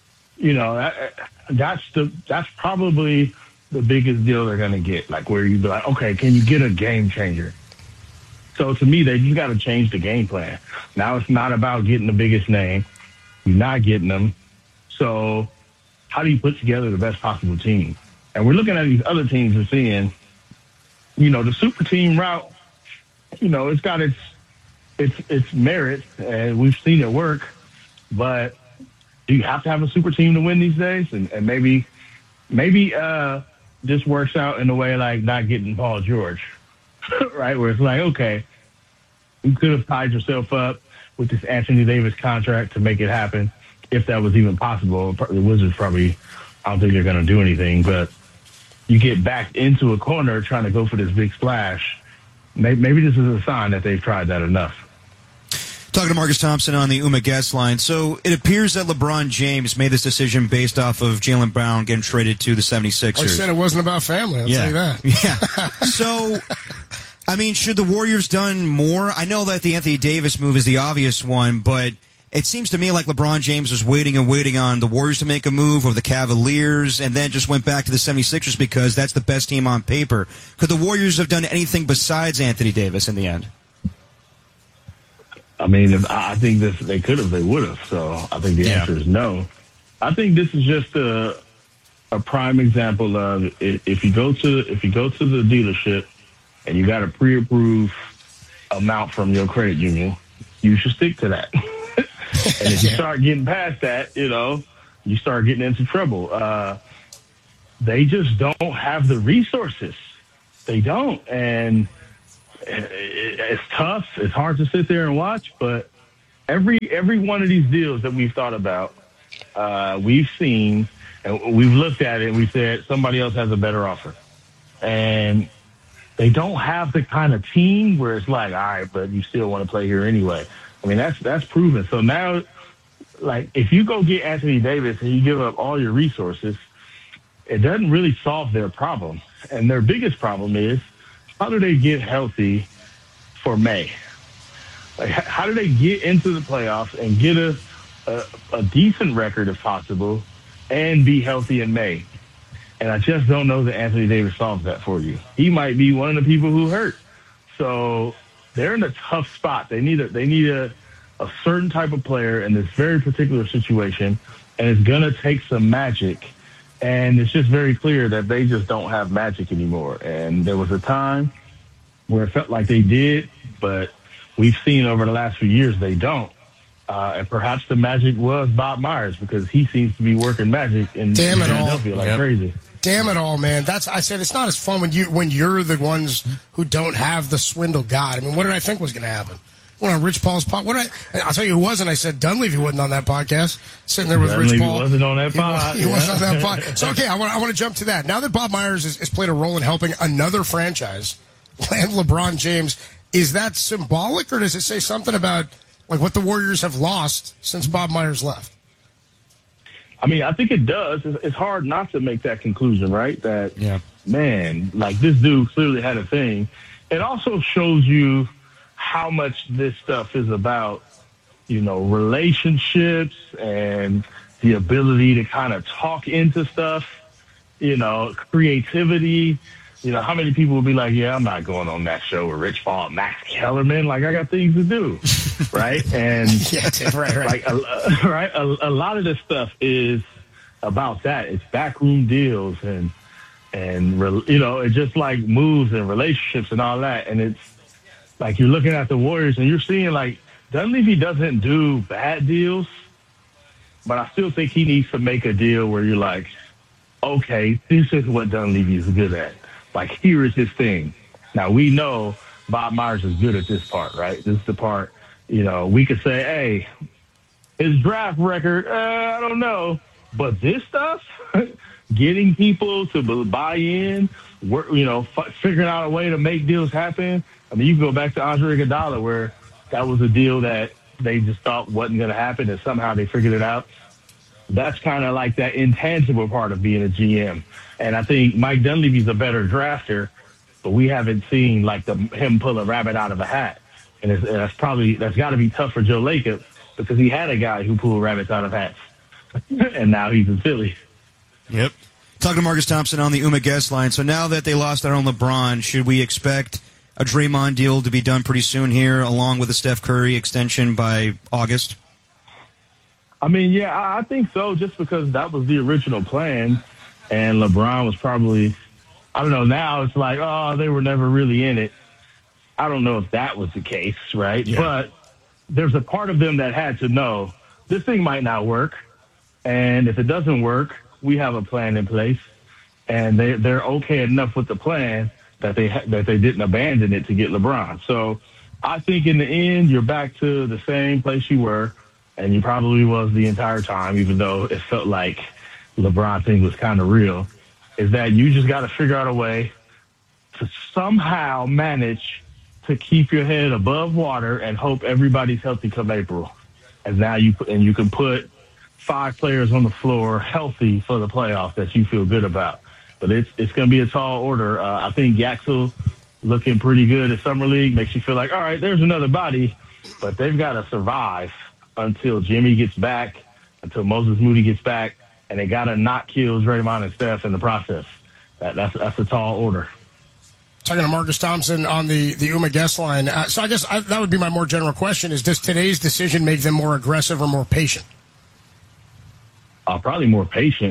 [SPEAKER 3] that's probably the biggest deal they're going to get, where you be like, okay, can you get a game changer? So to me, you got to change the game plan. Now it's not about getting the biggest name. You're not getting them. So how do you put together the best possible team? And we're looking at these other teams and seeing, the super team route, it's got its merit, and we've seen it work, but do you have to have a super team to win these days? And maybe this works out in a way like not getting Paul George, right? Where it's like, okay, you could have tied yourself up with this Anthony Davis contract to make it happen, if that was even possible. The Wizards probably, I don't think they're going to do anything, but you get backed into a corner trying to go for this big splash. Maybe this is a sign that they've tried that enough.
[SPEAKER 23] Talking to Marcus Thompson on the Uma guest line. So it appears that LeBron James made this decision based off of Jaylen Brown getting traded to the 76ers.
[SPEAKER 7] I said it wasn't about family. I'll tell you that.
[SPEAKER 23] Yeah. So, I mean, should the Warriors done more? I know that the Anthony Davis move is the obvious one, but it seems to me like LeBron James was waiting and waiting on the Warriors to make a move or the Cavaliers and then just went back to the 76ers because that's the best team on paper. Could the Warriors have done anything besides Anthony Davis in the end?
[SPEAKER 3] I mean, I think they could have, they would have. So I think the answer is no. I think this is just a prime example of if you go to the dealership and you got a pre-approved amount from your credit union, you should stick to that. And if you start getting past that, you start getting into trouble. They just don't have the resources. They don't, and it's tough. It's hard to sit there and watch, but every one of these deals that we've thought about, we've seen and we've looked at it and we said somebody else has a better offer. And they don't have the kind of team where it's like, all right, but you still want to play here anyway. I mean, that's proven. So now, like, if you go get Anthony Davis and you give up all your resources, it doesn't really solve their problem. And their biggest problem is, how do they get healthy for May? Like, how do they get into the playoffs and get a decent record if possible and be healthy in May? And I just don't know that Anthony Davis solves that for you. He might be one of the people who hurt. So they're in a tough spot. They need a certain type of player in this very particular situation, and it's going to take some magic. And it's just very clear that they just don't have magic anymore. And there was a time where it felt like they did, but we've seen over the last few years they don't. And perhaps the magic was Bob Myers because he seems to be working magic in Philadelphia like crazy.
[SPEAKER 7] Damn it all, man. I said it's not as fun when you're the ones who don't have the swindle god. I mean, what did I think was going to happen? Went on Rich Paul's podcast. I'll tell you who wasn't. I said Dunleavy wasn't on that podcast. Sitting there with Rich Paul.
[SPEAKER 3] He wasn't on that pod.
[SPEAKER 7] He wasn't on that pod. So, okay, I want to jump to that. Now that Bob Myers has played a role in helping another franchise land LeBron James, is that symbolic or does it say something about like what the Warriors have lost since Bob Myers left?
[SPEAKER 3] I mean, I think it does. It's hard not to make that conclusion, right? That, man, like this dude clearly had a thing. It also shows you how much this stuff is about, relationships and the ability to kind of talk into stuff, creativity. How many people would be like, yeah, I'm not going on that show with Rich Paul and Max Kellerman. Like, I got things to do, right? And
[SPEAKER 7] right.
[SPEAKER 3] Like, a lot of this stuff is about that. It's backroom deals and it's just like moves and relationships and all that. And it's like you're looking at the Warriors and you're seeing like Dunleavy doesn't do bad deals, but I still think he needs to make a deal where you're like, okay, this is what Dunleavy is good at. Like, here is his thing. Now, we know Bob Myers is good at this part, right? This is the part, we could say, hey, his draft record, I don't know. But this stuff, getting people to buy in, figuring out a way to make deals happen. I mean, you can go back to Andre Iguodala where that was a deal that they just thought wasn't going to happen and somehow they figured it out. That's kind of like that intangible part of being a GM. And I think Mike Dunleavy's a better drafter, but we haven't seen like him pull a rabbit out of a hat. And that's got to be tough for Joe Lacob because he had a guy who pulled rabbits out of hats. And now he's in Philly.
[SPEAKER 23] Yep. Talking to Marcus Thompson on the Uma guest line. So now that they lost their own LeBron, should we expect a Draymond deal to be done pretty soon here, along with a Steph Curry extension by August?
[SPEAKER 3] I mean, yeah, I think so, just because that was the original plan. And LeBron was probably, I don't know, now it's like, oh, they were never really in it. I don't know if that was the case, right? Yeah. But there's a part of them that had to know this thing might not work. And if it doesn't work, we have a plan in place. And they're okay enough with the plan that they didn't abandon it to get LeBron. So I think in the end, you're back to the same place you were. And you probably was the entire time, even though it felt like LeBron thing was kind of real, is that you just got to figure out a way to somehow manage to keep your head above water and hope everybody's healthy come April. And now you can put 5 players on the floor healthy for the playoffs that you feel good about. But it's going to be a tall order. I think Yaxel looking pretty good at Summer League makes you feel like, all right, there's another body, but they've got to survive until Jimmy gets back, until Moses Moody gets back, and they got to not kill Draymond and Steph in the process. That's a tall order.
[SPEAKER 7] Talking to Marcus Thompson on the UMA guest line. So I guess that would be my more general question is, does today's decision make them more aggressive or more patient?
[SPEAKER 3] Probably more patient.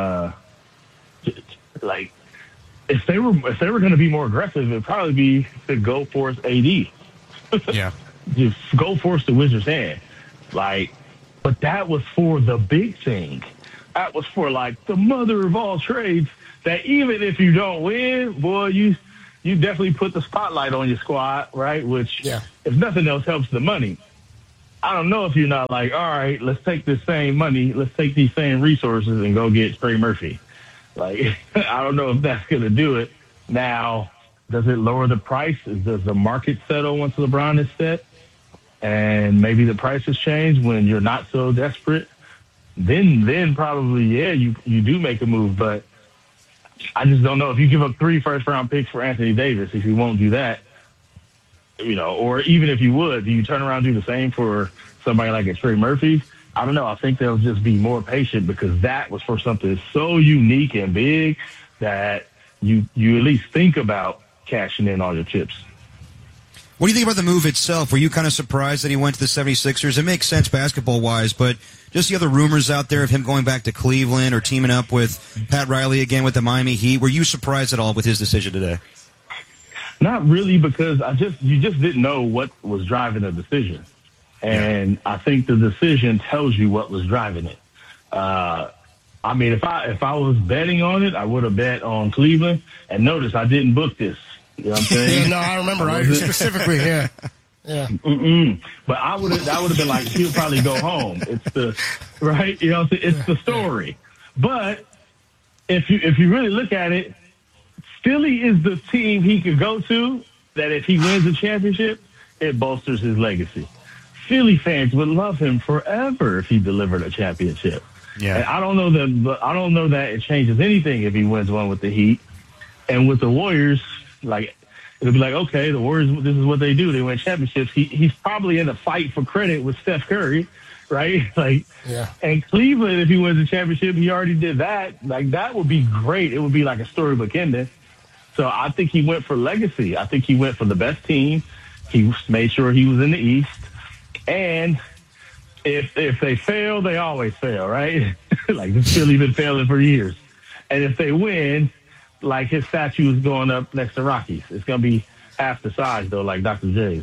[SPEAKER 3] Like, if they were going to be more aggressive, it'd probably be to go force AD.
[SPEAKER 7] Yeah.
[SPEAKER 3] Just go force the Wizards' hand. Like, but that was for the big thing. That was for, like, the mother of all trades, that even if you don't win, boy, you definitely put the spotlight on your squad, right? Which, if nothing else, helps the money. I don't know if you're not like, all right, let's take this same money, let's take these same resources and go get Trey Murphy. Like, I don't know if that's going to do it. Now, does it lower the price? Does the market settle once LeBron is set? And maybe the prices change when you're not so desperate? Then probably, you do make a move. But I just don't know if you give up 3 first-round picks for Anthony Davis, if you won't do that, or even if you would, do you turn around and do the same for somebody like a Trey Murphy? I don't know. I think they'll just be more patient because that was for something so unique and big that you at least think about cashing in all your chips.
[SPEAKER 23] What do you think about the move itself? Were you kind of surprised that he went to the 76ers? It makes sense basketball-wise, but just the other rumors out there of him going back to Cleveland or teaming up with Pat Riley again with the Miami Heat, were you surprised at all with his decision today?
[SPEAKER 3] Not really, because you just didn't know what was driving the decision. And I think the decision tells you what was driving it. I mean, if I was betting on it, I would have bet on Cleveland. And notice I didn't book this. You know what I'm saying?
[SPEAKER 7] No, I remember. Specifically, yeah.
[SPEAKER 3] But that would have been like, he'll probably go home. It's the right, you know, it's the story. But if you really look at it, Philly is the team he could go to that if he wins a championship, it bolsters his legacy. Philly fans would love him forever if he delivered a championship. Yeah, and I don't know that it changes anything if he wins one with the Heat. And with the Warriors, like, it'll be like, okay, the Warriors, this is what they do. They win championships. He's probably in a fight for credit with Steph Curry, right? Like, and Cleveland, if he wins a championship, he already did that. Like, that would be great. It would be like a storybook ending. So I think he went for legacy. I think he went for the best team. He made sure he was in the East. And if they fail, they always fail, right? Like, this Philly been failing for years. And if they win, like, his statue is going up next to Rocky's. It's going to be half the size, though, like Dr. J's.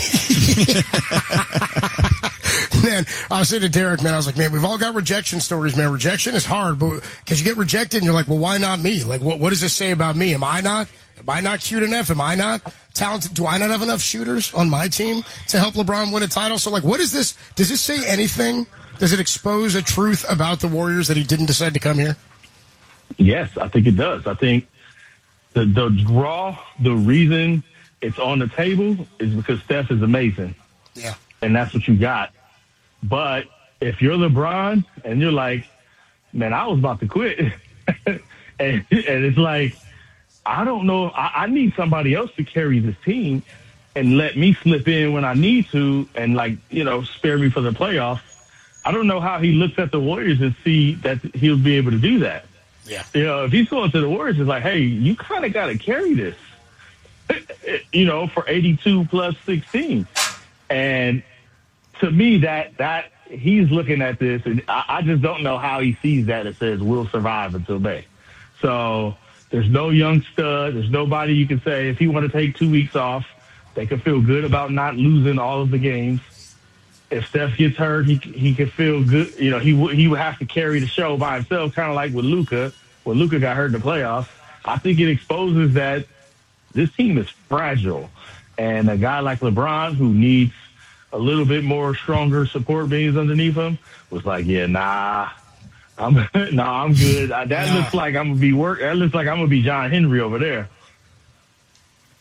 [SPEAKER 7] Man, I was saying to Derek, man, I was like, man, we've all got rejection stories, man. Rejection is hard, but because you get rejected and you're like, well, why not me? Like, what does this say about me? Am I not cute enough? Am I not talented? Do I not have enough shooters on my team to help LeBron win a title? So, like, what is this? Does this say anything? Does it expose a truth about the Warriors that he didn't decide to come here?
[SPEAKER 3] Yes, I think it does. I think the reason it's on the table is because Steph is amazing.
[SPEAKER 7] Yeah.
[SPEAKER 3] And that's what you got. But if you're LeBron and you're like, man, I was about to quit. and it's like, I don't know. I need somebody else to carry this team and let me slip in when I need to and, like, you know, spare me for the playoffs. I don't know how he looks at the Warriors and see that he'll be able to do that.
[SPEAKER 7] Yeah.
[SPEAKER 3] You know, if he's going to the Warriors, it's like, hey, you kind of got to carry this, you know, for 82 plus 16. And to me, that he's looking at this, and I just don't know how he sees that. It says we'll survive until May. So there's no young stud. There's nobody you can say if he want to take 2 weeks off, they can feel good about not losing all of the games. If Steph gets hurt, he can feel good. You know, he would have to carry the show by himself, kind of like with Luka. When Luka got hurt in the playoffs, I think it exposes that this team is fragile. And a guy like LeBron, who needs a little bit more stronger support beams underneath him, was like, yeah, I'm good. That looks like I'm gonna be That looks like I'm gonna be John Henry over there.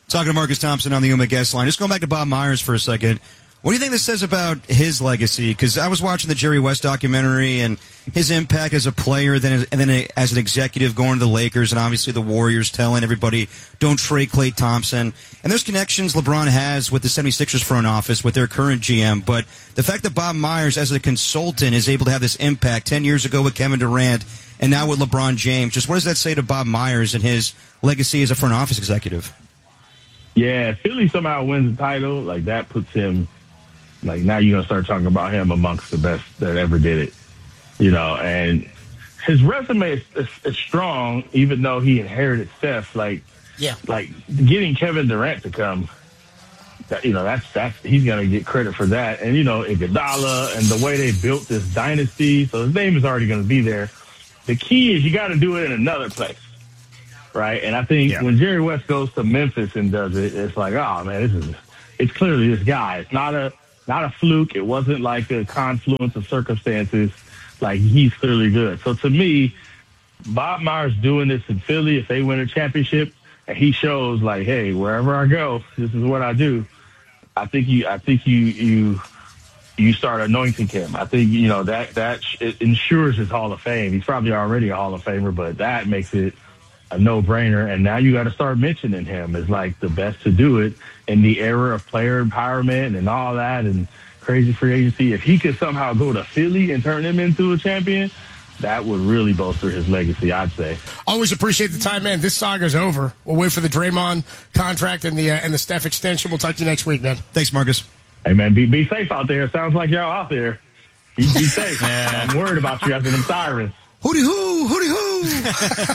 [SPEAKER 23] Talking to Marcus Thompson on the UMA guest line. Just going back to Bob Myers for a second. What do you think this says about his legacy? Because I was watching the Jerry West documentary and his impact as a player, and then as an executive going to the Lakers, and obviously the Warriors telling everybody, don't trade Klay Thompson. And there's connections LeBron has with the 76ers front office, with their current GM. But the fact that Bob Myers, as a consultant, is able to have this impact 10 years ago with Kevin Durant and now with LeBron James, just what does that say to Bob Myers and his legacy as a front office executive?
[SPEAKER 3] Yeah, if Philly somehow wins the title, like that puts him, like now you're going to start talking about him amongst the best that ever did it, and his resume is strong, even though he inherited Steph. Like getting Kevin Durant to come, that's he's going to get credit for that. And, Iguodala and the way they built this dynasty, so his name is already going to be there. The key is you got to do it in another place. Right. And I think when Jerry West goes to Memphis and does it, it's like, oh man, it's clearly this guy. It's not a fluke. It wasn't like a confluence of circumstances. Like, he's clearly good. So to me, Bob Myers doing this in Philly, if they win a championship and he shows like, hey, wherever I go, this is what I do. I think you start anointing him. I think, that it ensures his Hall of Fame. He's probably already a Hall of Famer, but that makes it a no-brainer, and now you got to start mentioning him as like the best to do it in the era of player empowerment and all that and crazy free agency. If he could somehow go to Philly and turn him into a champion, that would really bolster his legacy, I'd say.
[SPEAKER 7] Always appreciate the time, man. This saga's over. We'll wait for the Draymond contract and the Steph extension. We'll talk to you next week, man.
[SPEAKER 23] Thanks, Marcus.
[SPEAKER 3] Hey, man, be safe out there. Sounds like y'all out there. Be safe, man. I'm worried about you after them sirens.
[SPEAKER 7] Hooty hoo, hooty hoo.